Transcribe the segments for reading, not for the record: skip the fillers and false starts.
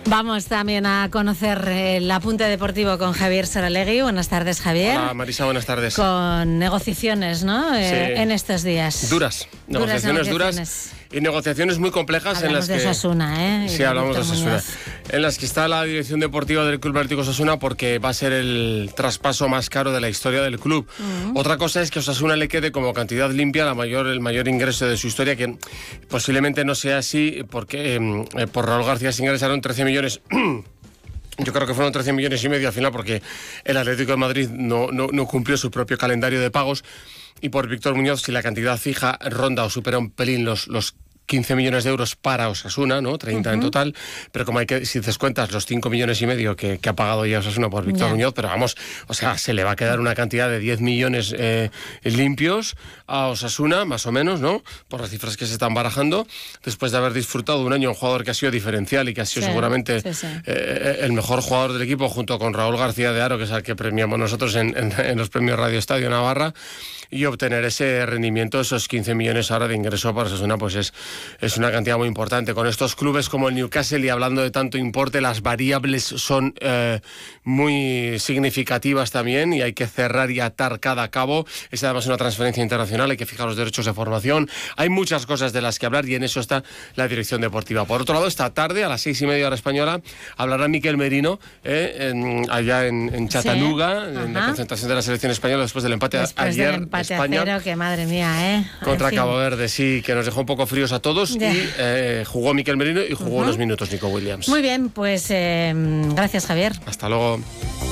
Vamos también a conocer el apunte deportivo con Javier Saralegui. Buenas tardes, Javier. Hola, Marisa, buenas tardes. Con negociaciones, ¿no? Sí. En estos días. Negociaciones duras y negociaciones muy complejas. Hablamos en las de que Osasuna, Sí, hablamos de Osasuna. En las que está la dirección deportiva del Club Atlético Osasuna, porque va a ser el traspaso más caro de la historia del club. Otra cosa es que Osasuna le quede como cantidad limpia el mayor ingreso de su historia, que posiblemente no sea así, porque por Raúl García se ingresaron 13 millones. Yo creo que fueron 13 millones y medio al final, porque el Atlético de Madrid no cumplió su propio calendario de pagos. Y por Víctor Muñoz, si la cantidad fija ronda o supera un pelín los 15 millones de euros para Osasuna, ¿no? 30 en total, pero como si descuentas los 5 millones y medio que ha pagado ya Osasuna por Víctor Muñoz, pero vamos, o sea, se le va a quedar una cantidad de 10 millones limpios a Osasuna, más o menos, ¿no? Por las cifras que se están barajando, después de haber disfrutado un año un jugador que ha sido diferencial y que ha sido seguramente el mejor jugador del equipo, junto con Raúl García de Haro, que es al que premiamos nosotros en los premios Radio Estadio Navarra, y obtener ese rendimiento, esos 15 millones ahora de ingreso para Osasuna, pues es una cantidad muy importante. Con estos clubes como el Newcastle, y hablando de tanto importe, las variables son muy significativas también, y hay que cerrar y atar cada cabo. Es además una transferencia internacional, hay que fijar los derechos de formación. Hay muchas cosas de las que hablar, y en eso está la dirección deportiva. Por otro lado, esta tarde, a las 6:30 hora española, hablará Miquel Merino allá en Chattanooga, en la concentración de la selección española, después del empate ayer. España, 0, que madre mía, contra Cabo Verde, sí, que nos dejó un poco fríos a todos. Y jugó Miquel Merino y jugó unos minutos Nico Williams. Muy bien, pues gracias, Javier. Hasta luego.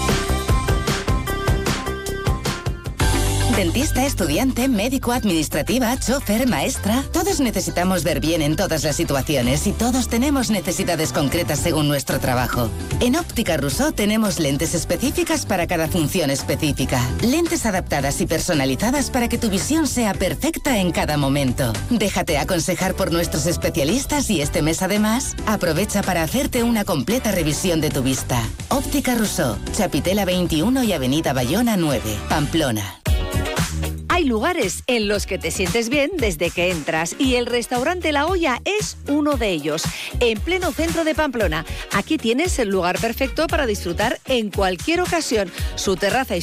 Dentista, estudiante, médico, administrativa, chofer, maestra. Todos necesitamos ver bien en todas las situaciones, y todos tenemos necesidades concretas según nuestro trabajo. En Óptica Rousseau tenemos lentes específicas para cada función específica. Lentes adaptadas y personalizadas para que tu visión sea perfecta en cada momento. Déjate aconsejar por nuestros especialistas, y este mes además aprovecha para hacerte una completa revisión de tu vista. Óptica Rousseau, Chapitela 21 y Avenida Bayona 9, Pamplona. Hay lugares en los que te sientes bien desde que entras, y el restaurante La Olla es uno de ellos, en pleno centro de Pamplona. Aquí tienes el lugar perfecto para disfrutar en cualquier ocasión. Su terraza y